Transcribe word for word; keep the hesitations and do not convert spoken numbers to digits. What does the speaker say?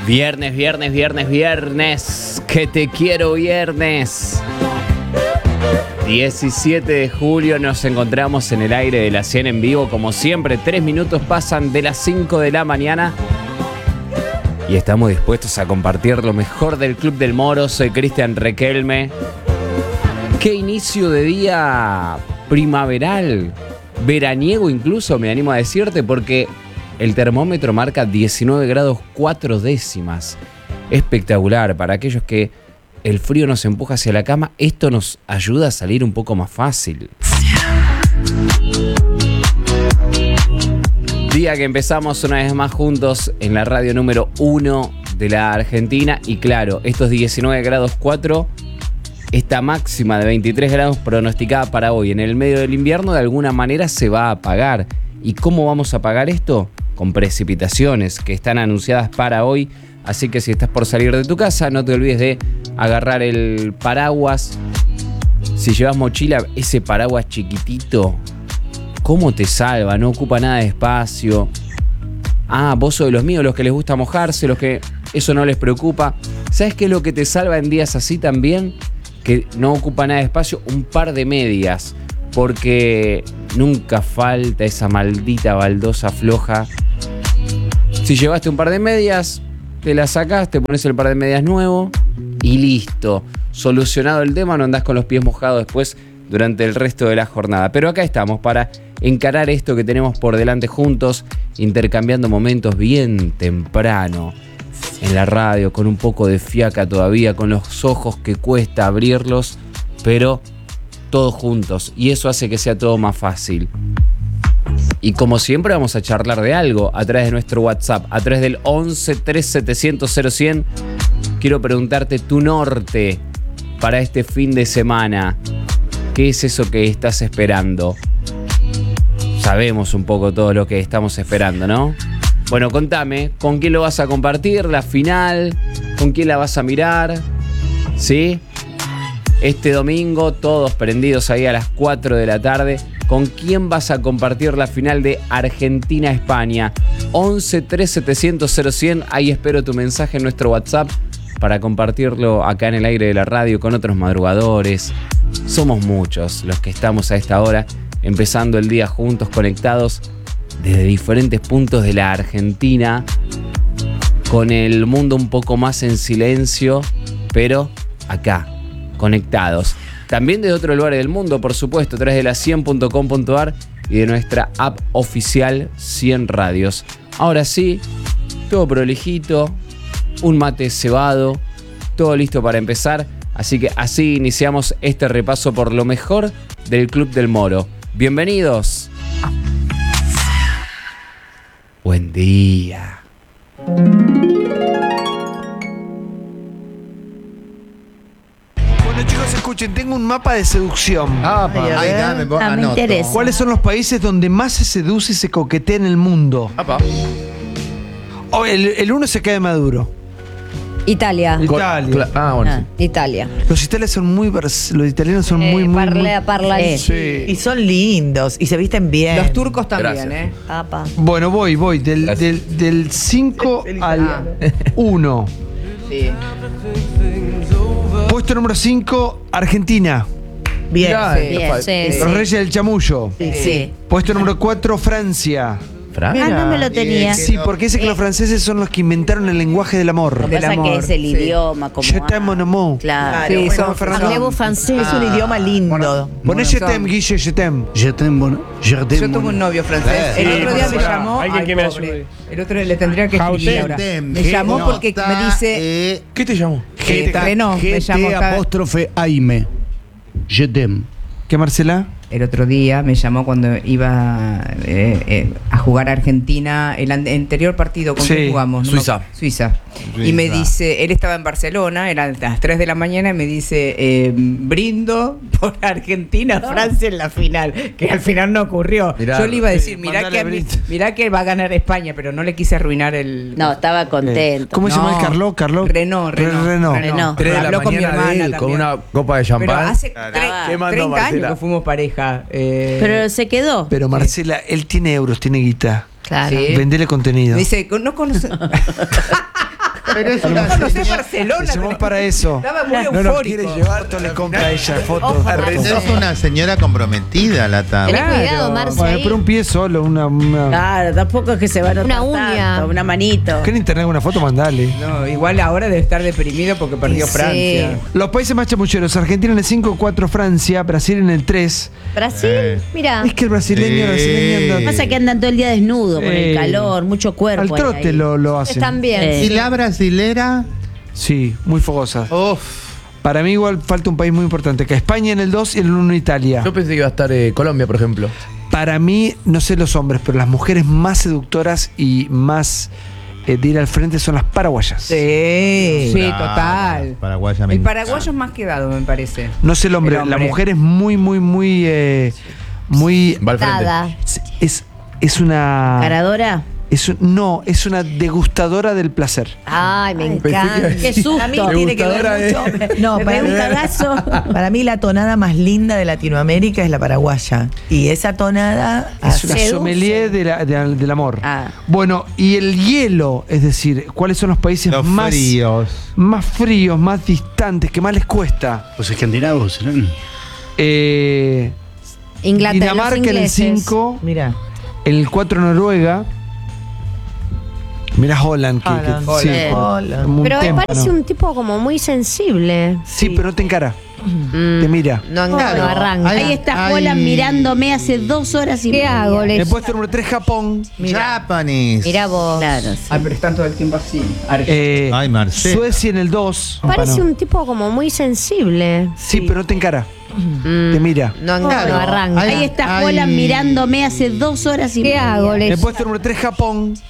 Viernes, viernes, viernes, viernes. Que te quiero viernes. diecisiete de julio nos encontramos en el aire de la cien en vivo. Como siempre, tres minutos pasan de las cinco de la mañana. Y estamos dispuestos a compartir lo mejor del Club del Moro. Soy Cristian Requelme. Qué inicio de día primaveral, veraniego incluso, me animo a decirte, porque el termómetro marca diecinueve grados cuatro décimas. Espectacular. Para aquellos que el frío nos empuja hacia la cama, esto nos ayuda a salir un poco más fácil. Día que empezamos una vez más juntos en la radio número uno de la Argentina. Y claro, estos diecinueve grados cuatro, esta máxima de veintitrés grados pronosticada para hoy en el medio del invierno, de alguna manera se va a apagar. ¿Y cómo vamos a apagar esto? Con precipitaciones que están anunciadas para hoy. Así que si estás por salir de tu casa, no te olvides de agarrar el paraguas. Si llevas mochila, ese paraguas chiquitito, ¿cómo te salva? No ocupa nada de espacio. Ah, vos sos de los míos, los que les gusta mojarse, los que eso no les preocupa. ¿Sabes qué es lo que te salva en días así también? Que no ocupa nada de espacio, un par de medias. Porque nunca falta esa maldita baldosa floja. Si llevaste un par de medias, te las sacás, te pones el par de medias nuevo y listo. Solucionado el tema, no andás con los pies mojados después durante el resto de la jornada. Pero acá estamos para encarar esto que tenemos por delante juntos, intercambiando momentos bien temprano en la radio, con un poco de fiaca todavía, con los ojos que cuesta abrirlos, pero todos juntos. Y eso hace que sea todo más fácil. Y como siempre vamos a charlar de algo a través de nuestro WhatsApp, a través del once tres setecientos cero cien. Quiero preguntarte tu norte para este fin de semana. ¿Qué es eso que estás esperando? Sabemos un poco todo lo que estamos esperando, ¿no? Bueno, contame, ¿con quién lo vas a compartir? ¿La final? ¿Con quién la vas a mirar? ¿Sí? Este domingo, todos prendidos ahí a las cuatro de la tarde. ¿Con quién vas a compartir la final de Argentina-España? once tres setecientos cero cien. Ahí espero tu mensaje en nuestro WhatsApp para compartirlo acá en el aire de la radio con otros madrugadores. Somos muchos los que estamos a esta hora empezando el día juntos, conectados desde diferentes puntos de la Argentina, con el mundo un poco más en silencio, pero acá, conectados. También de otros lugares del mundo, por supuesto, a través de la cien punto com punto a r y de nuestra app oficial cien Radios. Ahora sí, todo prolijito, un mate cebado, todo listo para empezar. Así que así iniciamos este repaso por lo mejor del Club del Moro. Bienvenidos. Buen día. Bueno, chicos, escuchen, tengo un mapa de seducción. Ah, pa. Ay, dame, vos, Ah, me anoto. interesa. ¿Cuáles son los países donde más se seduce y se coquetea en el mundo? Apa. Oh, el, el uno se cae Maduro. Italia. Italia. Cla- Ah, bueno, Ah, Italia. Los italianos son muy vers- los italianos son Eh, muy muy, parla- muy- parla- Sí. Y son lindos y se visten bien. Los turcos también, Gracias. ¿eh? Apa. Bueno, voy, voy del Gracias. del del cinco al uno. Sí. Puesto número cinco, Argentina. Bien. Mirá, sí. Bien, fa- sí, Los sí. Reyes del Chamullo. Sí, sí. Puesto número cuatro, Francia. Fran. Ah, no me lo tenía. Sí, porque dice que los franceses son los que inventaron el lenguaje del amor. Lo que Del pasa amor, que es el sí. idioma como. Je t'aime, mon amour. Claro. Sí, bueno, son Fernando. Hablemos francés. Es un idioma lindo. Poné je t'aime, Guille, je t'aime. Je t'aime, mon- je t'aime, Yo tuve mon- un novio francés. Eh, El sí, otro día me pará. llamó. Alguien Ay, que me pobre. ayude. El otro le tendría que escribir ahora. Me G- llamó no, porque me ta- dice. eh, ¿Qué te llamó? eh, Renault, me G llamó. T cada- apóstrofe Aime. Je t'aime. ¿Qué, Marcela? El otro día me llamó cuando iba eh, eh, a jugar a Argentina el an- anterior partido con Sí, que jugamos. No me- Suiza. Suiza. Y me dice, él estaba en Barcelona, eran las tres de la mañana, y me dice, eh, brindo por Argentina, Francia en la final, que al final no ocurrió. Mirá, Yo le iba a decir, sí, mirá mandale que, a mí- brindo. mirá que va a ganar España, pero no le quise arruinar el... No, estaba contento. ¿Cómo se llama No. el Carlos? Carlos. Renault, Renault. Renault. Renault. Tres de la Habló con mi mañana de hermana él, con también. una copa de Pero champán. hace Claro. tre- ¿Qué mandó treinta Marcela? años que fuimos pareja. eh, Pero se quedó. Pero Marcela, él tiene euros, tiene guita. Claro. Sí. Vendele contenido. Me dice, no conoce. Pero es A lo una mejor Conocí señora- Barcelona. Lo llevamos con- para eso. Estaba muy No nos eufórico. quiere llevar, todo le compra a ella fotos. Ojo, es una señora comprometida la Tenés tabla. Claro. cuidado, Marce. Bueno, ahí. pero un pie solo, una. una Claro, tampoco es que se va a notar Una uña. tanto, una manito. ¿Qué en internet una foto? Mandale. No, igual ahora debe estar deprimido porque perdió Sí. Francia. Los países más chamucheros: Argentina en el cinco, cuatro Francia, Brasil en el tres. Brasil, Eh. mira. Es que el brasileño, Sí. el brasileño anda. Pasa que andan todo el día desnudo por Eh, el calor, mucho cuerpo. Al hay trote ahí. lo, lo hacen. Están bien. Eh. ¿Y la brasilera? Sí, muy fogosa. Uf. Para mí igual falta un país muy importante, que España en el dos y en el uno Italia. Yo pensé que iba a estar eh, Colombia, por ejemplo. Para mí, no sé los hombres, pero las mujeres más seductoras y más eh, de ir al frente son las paraguayas. Sí. Sí, Brava, total. paraguaya me El encanta. paraguayo es más quedado, me parece. No sé el hombre, El hombre. la mujer es muy, muy, muy, eh, muy... Va al frente. Dada. Es, es una... Caradora. Es un- no, es una degustadora del placer. Ay, me Pensé que- encanta. Qué susto. Para mí tiene que ver Degustadora, mucho. No, Me para pegó mí, un cagazo. para mí la tonada más linda de Latinoamérica es la paraguaya. Y esa tonada Es una hace- sommelier de la- de- del amor. Ah. Bueno, y el hielo, es decir, ¿cuáles son los países Los más fríos. más fríos, más distantes, que más les cuesta? Los escandinavos serán. Eh, Inglaterra, Dinamarca los en el ingleses. cinco, Mira. en el cuatro Noruega. Mira Holland, que, que- Holland. sí, Holland. Holland. como un Pero me témpano. parece un tipo como muy sensible. Sí, pero no te encara, Mm, te mira. No, no, Claro. no arranca. Ay, Ahí está Ay. Holland mirándome hace dos horas y ¿Qué media. hago? Le- El puesto número tres, Japón. Japanese. Mirá vos. Claro, sí. Ay, pero están todo el tiempo así. Eh, Ay, Marcela. Suecia en el dos. Parece un tipo como muy sensible. Sí, pero no te encara, Mm, te mira. No, no, Claro. no arranca. Ay, Ahí está Ay. Holland mirándome hace dos horas y ¿Qué media. hago? Le- El puesto número tres, Japón.